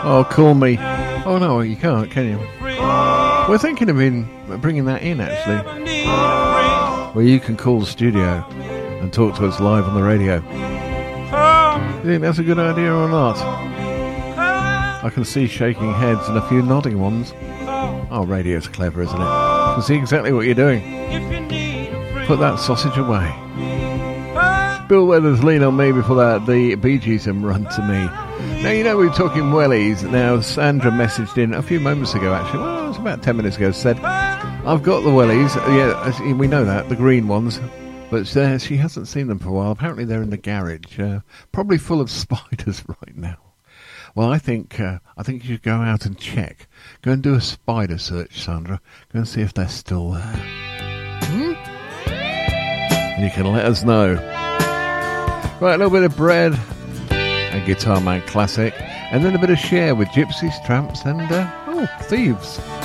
Oh, call me. Oh no, you can't, can you? We're thinking of bringing that in, actually, where you can call the studio and talk to us live on the radio. You think that's a good idea or not? I can see shaking heads and a few nodding ones. Oh, radio's clever, isn't it? I can see exactly what you're doing. Put that sausage away. Bill Weathers, Lean on Me. Before that, the Bee Gees and Run to Me. Now, you know, we were talking wellies. Now, Sandra messaged in a few moments ago, actually. Well, it was about 10 minutes ago. Said, I've got the wellies. Yeah, we know that, the green ones. But she hasn't seen them for a while. Apparently, they're in the garage. Probably full of spiders right now. Well, I think you should go out and check. Go and do a spider search, Sandra. Go and see if they're still there. And you can let us know. Right, a little bit of Bread, a Guitar Man classic, and then a bit of Cher with Gypsies, Tramps, and Thieves.